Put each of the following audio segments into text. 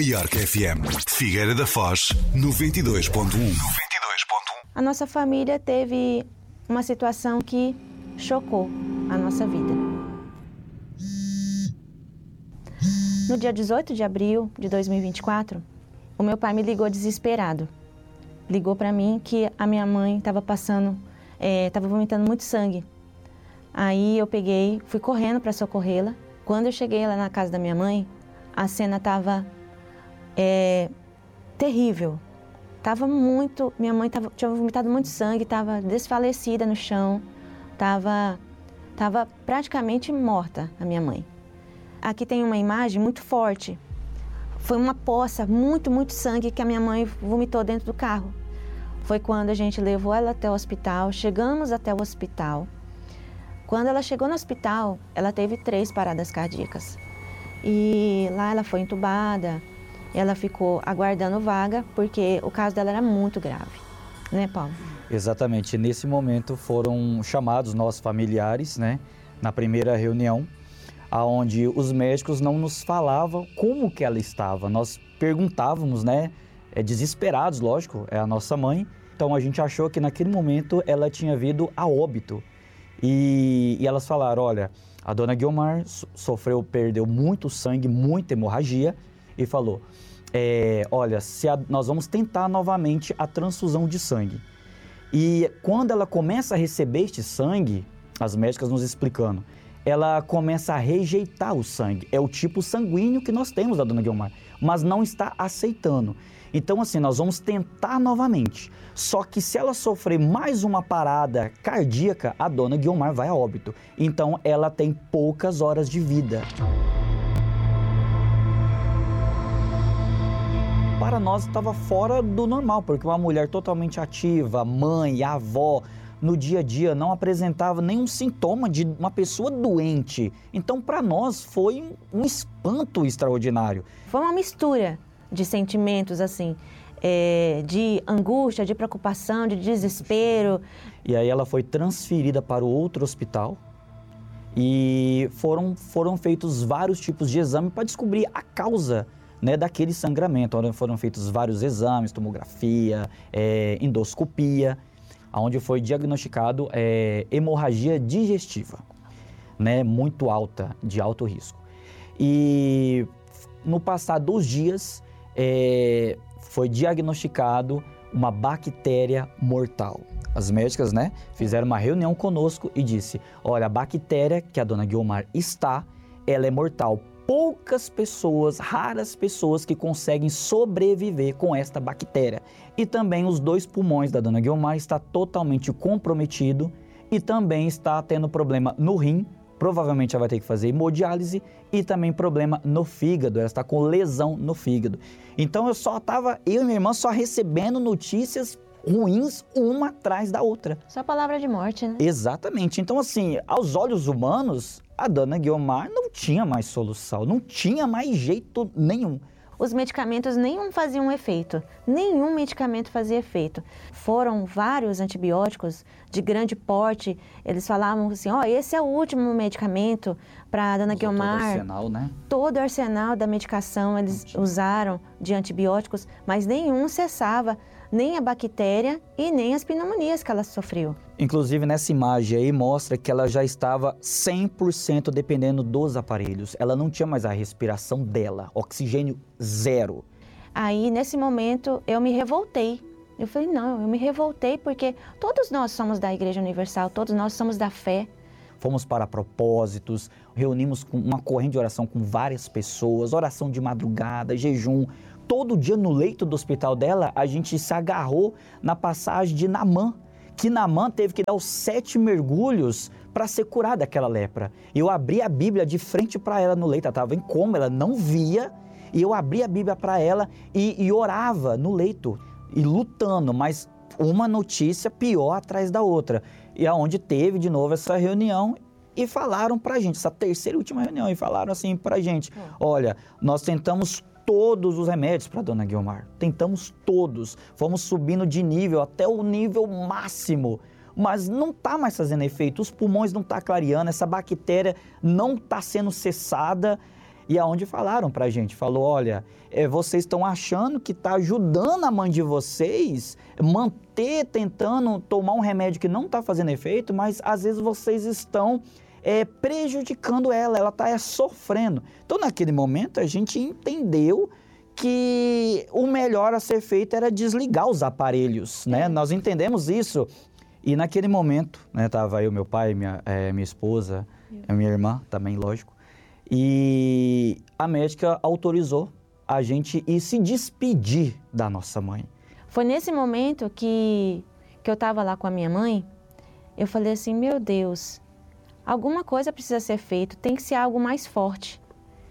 Maiorca FM, Figueira da Foz, 92.1. A nossa família teve uma situação que chocou a nossa vida. No dia 18 de abril de 2024, o meu pai me ligou desesperado. Ligou para mim que a minha mãe estava estava vomitando muito sangue. Aí eu fui correndo para socorrê-la. Quando eu cheguei lá na casa da minha mãe, a cena estava terrível. Minha mãe tinha vomitado muito sangue, estava desfalecida no chão, estava praticamente morta a minha mãe. Aqui tem uma imagem muito forte. Foi uma poça, muito sangue que a minha mãe vomitou dentro do carro. Foi quando a gente levou ela até o hospital, chegamos até o hospital. Quando ela chegou no hospital, ela teve 3 paradas cardíacas. E lá ela foi entubada, ela ficou aguardando vaga, porque o caso dela era muito grave, né, Paulo? Exatamente. Nesse momento foram chamados nossos familiares, né, na primeira reunião, onde os médicos não nos falavam como que ela estava. Nós perguntávamos, né, desesperados, lógico, é a nossa mãe. Então a gente achou que naquele momento ela tinha vindo a óbito. E elas falaram, olha, a dona Guiomar perdeu muito sangue, muita hemorragia, e falou, olha, nós vamos tentar novamente a transfusão de sangue. E quando ela começa a receber este sangue, as médicas nos explicando, ela começa a rejeitar o sangue. É o tipo sanguíneo que nós temos da dona Guiomar, mas não está aceitando. Então, assim, nós vamos tentar novamente. Só que se ela sofrer mais uma parada cardíaca, a dona Guiomar vai a óbito. Então, ela tem poucas horas de vida. Para nós, estava fora do normal, porque uma mulher totalmente ativa, mãe, avó, no dia a dia não apresentava nenhum sintoma de uma pessoa doente. Então, para nós, foi um espanto extraordinário. Foi uma mistura de sentimentos, assim, de angústia, de preocupação, de desespero. E aí ela foi transferida para o outro hospital e foram feitos vários tipos de exame para descobrir a causa, né, daquele sangramento. Onde foram feitos vários exames, tomografia, endoscopia, onde foi diagnosticado hemorragia digestiva, né, muito alta, de alto risco. E no passar dos dias, foi diagnosticado uma bactéria mortal. As médicas, né, fizeram uma reunião conosco e disse, olha, a bactéria que a dona Guiomar ela é mortal. Poucas pessoas, raras pessoas que conseguem sobreviver com esta bactéria. E também os 2 pulmões da dona Guiomar está totalmente comprometido e também está tendo problema no rim. Provavelmente ela vai ter que fazer hemodiálise e também problema no fígado, ela está com lesão no fígado. Então eu e minha irmã só recebendo notícias ruins uma atrás da outra. Só palavra de morte, né? Exatamente. Então, assim, aos olhos humanos, a dona Guiomar não tinha mais solução, não tinha mais jeito nenhum. Os medicamentos nenhum faziam efeito, nenhum medicamento fazia efeito. Foram vários antibióticos de grande porte, eles falavam assim, esse é o último medicamento para a dona Guiomar. Todo o arsenal, né? Todo o arsenal da medicação eles usaram de antibióticos, mas nenhum cessava nem a bactéria e nem as pneumonias que ela sofreu. Inclusive, nessa imagem aí mostra que ela já estava 100% dependendo dos aparelhos. Ela não tinha mais a respiração dela, oxigênio 0. Aí, nesse momento, eu me revoltei. Eu falei, eu me revoltei porque todos nós somos da Igreja Universal, todos nós somos da fé. Fomos para propósitos, reunimos uma corrente de oração com várias pessoas, oração de madrugada, jejum. Todo dia no leito do hospital dela, a gente se agarrou na passagem de Naamã, que Naamã teve que dar os 7 mergulhos para ser curada daquela lepra. Eu abri a Bíblia de frente para ela no leito, ela estava em coma, ela não via, e eu abri a Bíblia para ela e orava no leito, e lutando, mas uma notícia pior atrás da outra. E aonde teve de novo essa reunião e falaram para a gente, essa terceira e última reunião, e falaram assim para a gente, olha, nós tentamos todos os remédios para a dona Guiomar, tentamos todos, fomos subindo de nível até o nível máximo, mas não está mais fazendo efeito, os pulmões não estão clareando, essa bactéria não está sendo cessada E aonde falaram pra gente, falou, olha, vocês estão achando que está ajudando a mãe de vocês tentando tomar um remédio que não está fazendo efeito, mas às vezes vocês estão prejudicando ela está sofrendo. Então, naquele momento, a gente entendeu que o melhor a ser feito era desligar os aparelhos, né? Nós entendemos isso. E naquele momento, né, tava eu, meu pai, minha esposa, a minha irmã também, lógico. E a médica autorizou a gente ir se despedir da nossa mãe. Foi nesse momento que eu estava lá com a minha mãe, eu falei assim, meu Deus, alguma coisa precisa ser feita, tem que ser algo mais forte.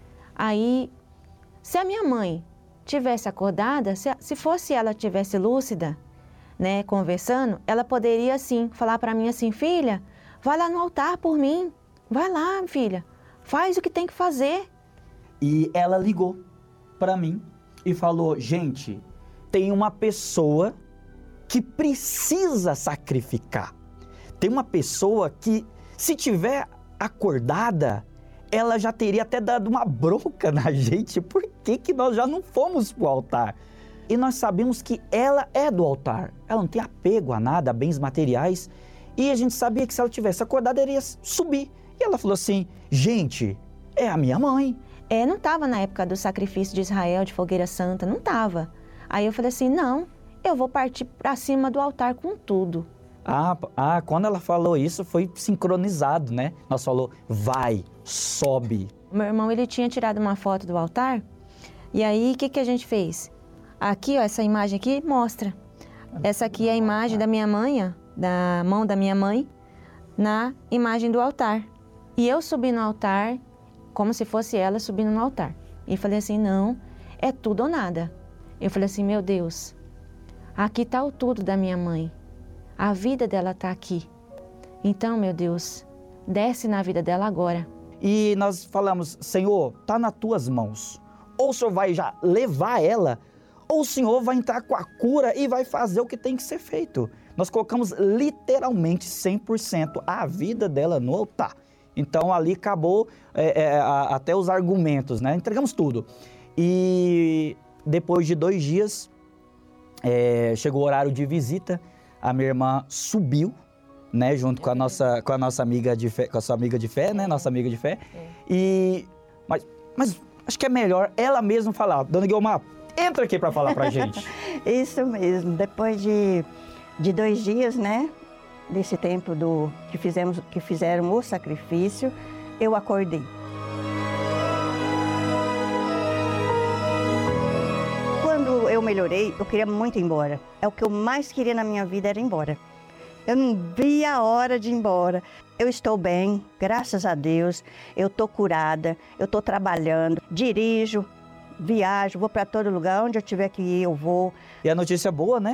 Aí, se a minha mãe tivesse acordada, se fosse ela tivesse lúcida, né, conversando, ela poderia sim falar para mim assim, filha, vai lá no altar por mim, vai lá, filha, faz o que tem que fazer. E ela ligou para mim e falou, gente, tem uma pessoa que precisa sacrificar. Tem uma pessoa que, se tiver acordada, ela já teria até dado uma bronca na gente. Por que nós já não fomos para o altar? E nós sabemos que ela é do altar. Ela não tem apego a nada, a bens materiais. E a gente sabia que se ela tivesse acordado, ela ia subir. E ela falou assim, gente, é a minha mãe. Não estava na época do sacrifício de Israel, de fogueira santa, não estava. Aí eu falei assim, não, eu vou partir para cima do altar com tudo. Quando ela falou isso, foi sincronizado, né? Nós falou, vai, sobe. Meu irmão, ele tinha tirado uma foto do altar, e aí, o que a gente fez? Aqui, ó, essa imagem aqui mostra. Essa aqui é a imagem da minha mãe, ó, da mão da minha mãe, na imagem do altar. E eu subi no altar, como se fosse ela subindo no altar. E falei assim, não, é tudo ou nada. Eu falei assim, meu Deus, aqui está o tudo da minha mãe. A vida dela está aqui. Então, meu Deus, desce na vida dela agora. E nós falamos, Senhor, está nas tuas mãos. Ou o Senhor vai já levar ela, ou o Senhor vai entrar com a cura e vai fazer o que tem que ser feito. Nós colocamos literalmente 100% a vida dela no altar. Então, ali acabou até os argumentos, né? Entregamos tudo. E depois de 2 dias, chegou o horário de visita. A minha irmã subiu, né, junto com a nossa amiga de fé, com a sua amiga de fé, né, nossa amiga de fé. Mas acho que é melhor ela mesma falar. Dona Guilmar, entra aqui para falar pra gente. Isso mesmo. Depois de 2 dias, né, desse tempo que fizeram o sacrifício, eu acordei. Quando eu melhorei, eu queria muito ir embora. É o que eu mais queria na minha vida, era ir embora. Eu não via a hora de ir embora. Eu estou bem, graças a Deus. Eu estou curada, eu estou trabalhando, dirijo, viajo, vou para todo lugar. Onde eu tiver que ir, eu vou. E a notícia boa, né?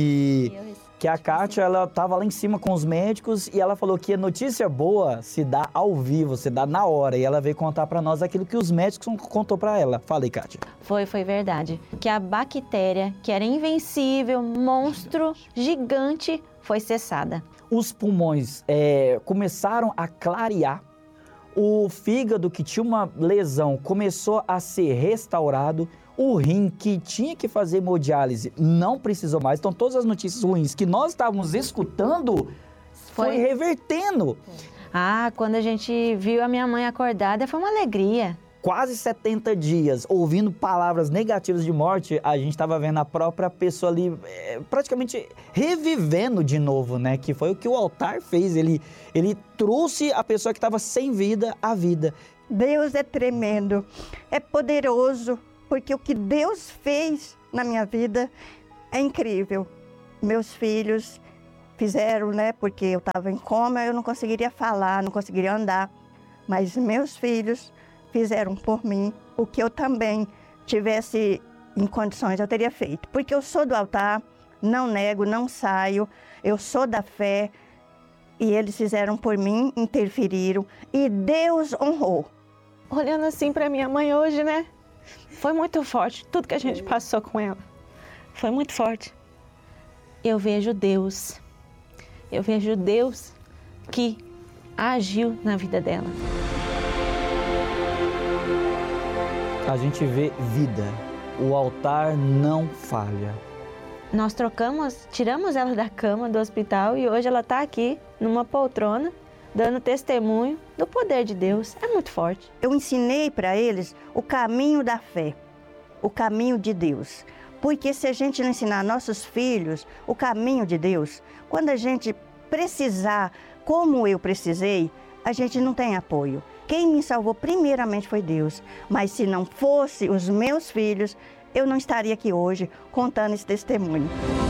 Que a Kátia, ela estava lá em cima com os médicos e ela falou que a notícia boa se dá ao vivo, se dá na hora. E ela veio contar para nós aquilo que os médicos contou para ela. Fala aí, Kátia. Foi verdade. Que a bactéria, que era invencível, monstro, gigante, foi cessada. Os pulmões começaram a clarear. O fígado, que tinha uma lesão, começou a ser restaurado. O rim, que tinha que fazer hemodiálise, não precisou mais. Então, todas as notícias ruins que nós estávamos escutando foi revertendo. Quando a gente viu a minha mãe acordada, foi uma alegria. Quase 70 dias ouvindo palavras negativas de morte, a gente estava vendo a própria pessoa ali praticamente revivendo de novo, né? Que foi o que o altar fez. Ele trouxe a pessoa que estava sem vida à vida. Deus é tremendo, é poderoso. Porque o que Deus fez na minha vida é incrível. Meus filhos fizeram, né? Porque eu estava em coma, eu não conseguiria falar, não conseguiria andar. Mas meus filhos fizeram por mim o que eu também tivesse em condições, eu teria feito. Porque eu sou do altar, não nego, não saio, eu sou da fé. E eles fizeram por mim, interferiram. E Deus honrou. Olhando assim para minha mãe hoje, né? Foi muito forte, tudo que a gente passou com ela. Foi muito forte. Eu vejo Deus que agiu na vida dela. a gente vê vida. O altar não falha. Nós tiramos ela da cama do hospital e hoje ela está aqui numa poltrona, dando testemunho do poder de Deus. É muito forte. Eu ensinei para eles o caminho da fé, o caminho de Deus. Porque se a gente não ensinar nossos filhos o caminho de Deus, quando a gente precisar, como eu precisei, a gente não tem apoio. Quem me salvou primeiramente foi Deus. Mas se não fosse os meus filhos, eu não estaria aqui hoje contando esse testemunho.